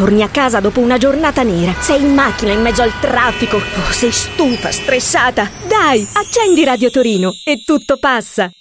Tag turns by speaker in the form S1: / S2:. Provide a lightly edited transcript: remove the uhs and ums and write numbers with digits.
S1: torni a casa dopo una giornata nera, sei in macchina in mezzo al traffico, sei stufa, stressata. Dai, accendi Radio Torino e tutto passa.